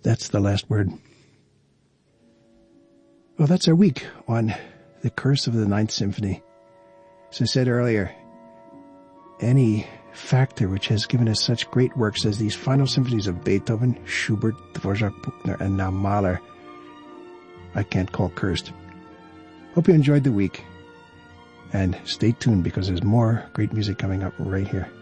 That's the last word. Well, that's our week on The Curse of the Ninth Symphony. As I said earlier, any factor which has given us such great works as these final symphonies of Beethoven, Schubert, Dvorak, Bruckner, and now Mahler, I can't call cursed. Hope you enjoyed the week. And stay tuned because there's more great music coming up right here.